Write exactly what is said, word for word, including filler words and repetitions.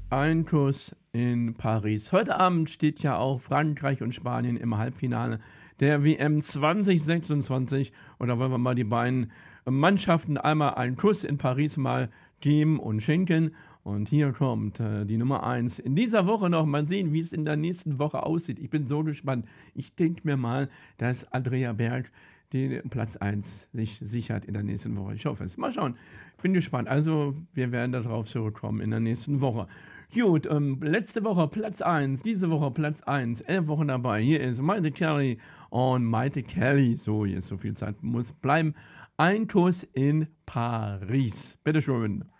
Ein Kuss in Paris. Heute Abend steht ja auch Frankreich und Spanien im Halbfinale der W M zwanzig sechsundzwanzig. Und da wollen wir mal die beiden Mannschaften einmal einen Kuss in Paris mal geben und schenken. Und hier kommt äh, die Nummer eins in dieser Woche noch. Mal sehen, wie es in der nächsten Woche aussieht. Ich bin so gespannt. Ich denke mir mal, dass Andrea Berg den Platz eins sich sichert in der nächsten Woche. Ich hoffe es. Mal schauen. Ich bin gespannt. Also, wir werden darauf zurückkommen in der nächsten Woche. Gut, ähm, letzte Woche Platz eins, diese Woche Platz eins, elf Wochen dabei. Hier ist Maite Kelly und Maite Kelly. So, jetzt so viel Zeit muss bleiben. Ein Kuss in Paris. Bitteschön.